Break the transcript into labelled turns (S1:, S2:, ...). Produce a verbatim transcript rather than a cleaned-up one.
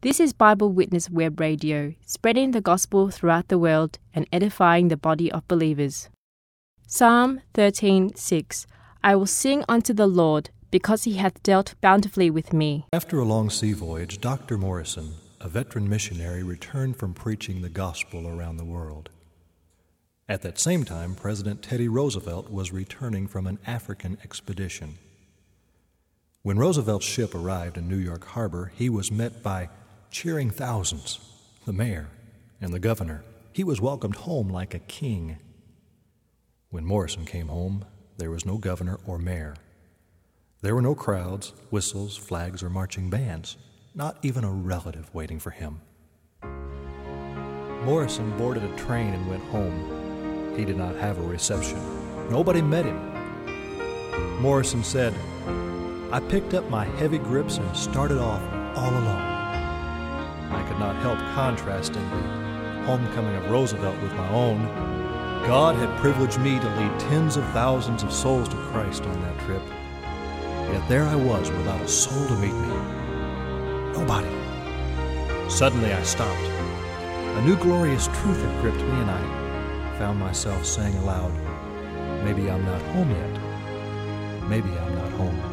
S1: This is Bible Witness Web Radio, spreading the gospel throughout the world and edifying the body of believers. Psalm thirteen six. I will sing unto the Lord, because he hath dealt bountifully with me.
S2: After a long sea voyage, Doctor Morrison, a veteran missionary, returned from preaching the gospel around the world. At that same time, President Teddy Roosevelt was returning from an African expedition. When Roosevelt's ship arrived in New York Harbor, he was met by cheering thousands, the mayor and the governor. He was welcomed home like a king. When Morrison came home, there was no governor or mayor. There were no crowds, whistles, flags, or marching bands, not even a relative waiting for him. Morrison boarded a train and went home. He did not have a reception. Nobody met him. Morrison said, I picked up my heavy grips and started off all alone. I could not help contrasting the homecoming of Roosevelt with my own. God had privileged me to lead tens of thousands of souls to Christ on that trip. Yet there I was without a soul to meet me. Nobody. Suddenly I stopped. A new glorious truth had gripped me, and I found myself saying aloud, maybe I'm not home yet. Maybe I'm not home.